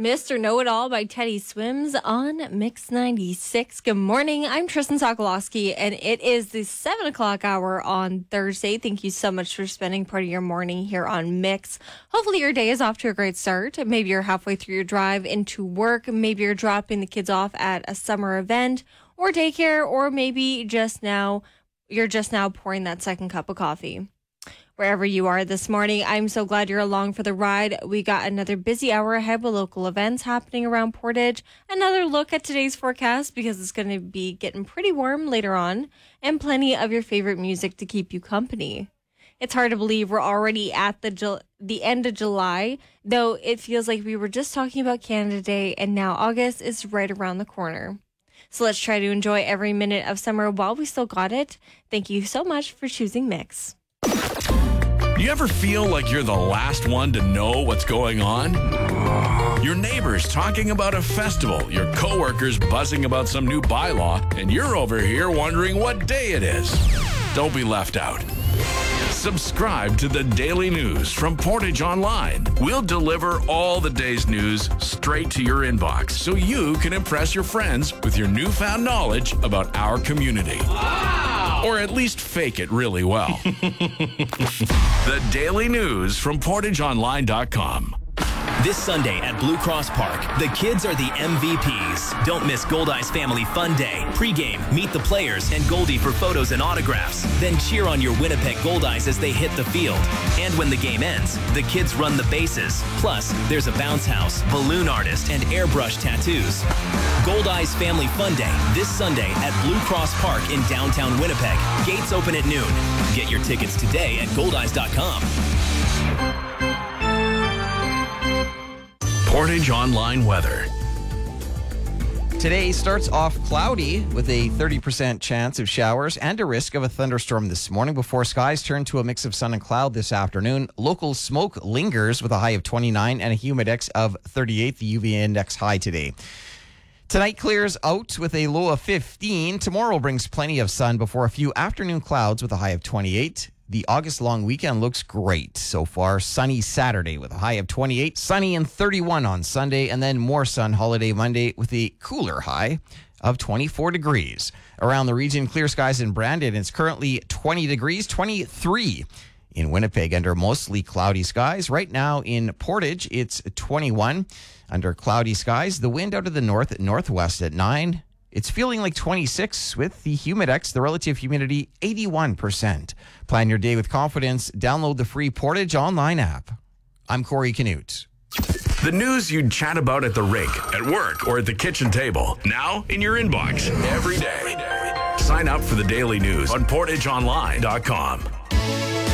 Mr. Know-It-All by Teddy Swims on Mix 96. Good morning. I'm Tristan Sokolowski, and it is the 7 o'clock hour on Thursday. Thank you so much for spending part of your morning here on Mix. Hopefully your day is off to a great start. Maybe you're halfway through your drive into work. Maybe you're dropping the kids off at a summer event or daycare, or maybe you're just now pouring that second cup of coffee. Wherever you are this morning, I'm so glad you're along for the ride. We got another busy hour ahead with local events happening around Portage. Another look at today's forecast because it's going to be getting pretty warm later on, and plenty of your favorite music to keep you company. It's hard to believe we're already at the end of July, though it feels like we were just talking about Canada Day, and now August is right around the corner. So let's try to enjoy every minute of summer while we still got it. Thank you so much for choosing Mix. You ever feel like you're the last one to know what's going on? Your neighbors talking about a festival, your coworkers buzzing about some new bylaw, and you're over here wondering what day it is. Don't be left out. Subscribe to the Daily News from Portage Online. We'll deliver all the day's news straight to your inbox so you can impress your friends with your newfound knowledge about our community. Wow! Or at least fake it really well. The Daily News from PortageOnline.com. This Sunday at Blue Cross Park, the kids are the MVPs. Don't miss Goldeyes Family Fun Day. Pre-game, meet the players and Goldie for photos and autographs. Then cheer on your Winnipeg Goldeyes as they hit the field. And when the game ends, the kids run the bases. Plus, there's a bounce house, balloon artist, and airbrush tattoos. Goldeyes Family Fun Day this Sunday at Blue Cross Park in downtown Winnipeg. Gates open at noon. Get your tickets today at goldeyes.com. Portage Online weather. Today starts off cloudy with a 30% chance of showers and a risk of a thunderstorm this morning before skies turn to a mix of sun and cloud this afternoon. Local smoke lingers with a high of 29 and a humidex of 38, the UV index high today. Tonight clears out with a low of 15. Tomorrow brings plenty of sun before a few afternoon clouds with a high of 28. The August long weekend looks great so far. Sunny Saturday with a high of 28, sunny and 31 on Sunday, and then more sun holiday Monday with a cooler high of 24 degrees. Around the region, clear skies in Brandon. It's currently 20 degrees, 23 in Winnipeg under mostly cloudy skies. Right now in Portage, it's 21 under cloudy skies. The wind out of the northwest at 9. It's feeling like 26 with the humidex, the relative humidity, 81%. Plan your day with confidence. Download the free Portage Online app. I'm Corey Canute. The news you'd chat about at the rink, at work, or at the kitchen table. Now in your inbox every day. Sign up for the Daily News on PortageOnline.com.